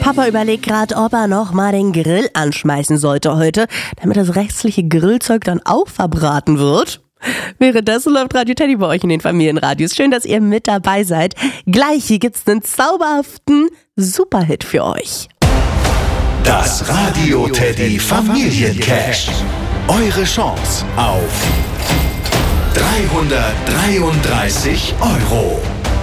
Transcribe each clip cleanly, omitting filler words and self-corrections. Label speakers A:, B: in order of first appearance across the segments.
A: Papa überlegt gerade, ob er noch mal den Grill anschmeißen sollte heute, damit das restliche Grillzeug dann auch verbraten wird. Währenddessen läuft Radio Teddy bei euch in den Familienradios. Schön, dass ihr mit dabei seid. Gleich hier gibt's einen zauberhaften Superhit für euch.
B: Das Radio Teddy Familiencash. Eure Chance auf 333 €.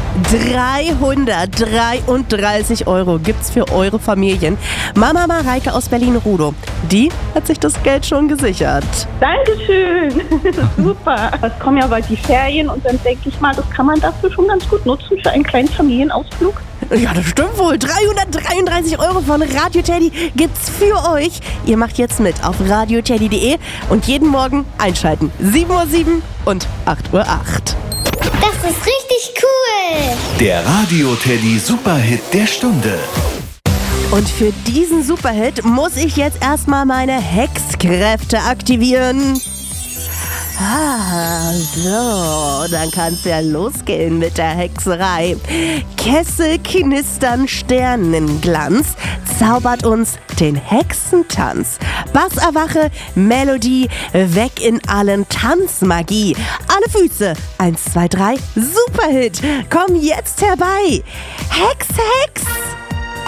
A: 333 € gibt's für eure Familien. Mama Mareike aus Berlin-Rudow, die hat sich das Geld schon gesichert.
C: Dankeschön, super. Es kommen ja bald die Ferien und dann denke ich mal, das kann man dafür schon ganz gut nutzen für einen kleinen Familienausflug.
A: Ja, das stimmt wohl. 333 € von Radio Teddy gibt's für euch. Ihr macht jetzt mit auf radioteddy.de und jeden Morgen einschalten. 7:07 Uhr und 8:08 Uhr.
D: Das ist richtig cool.
B: Der Radio Teddy Superhit der Stunde.
A: Und für diesen Superhit muss ich jetzt erstmal meine Hexkräfte aktivieren. So, dann kann's ja losgehen mit der Hexerei. Kessel knistern Sternenglanz zaubert uns den Hexentanz. Bass erwache, Melodie, weg in allen Tanzmagie. Alle Füße, 1, 2, 3, Superhit, komm jetzt herbei. Hex, Hex!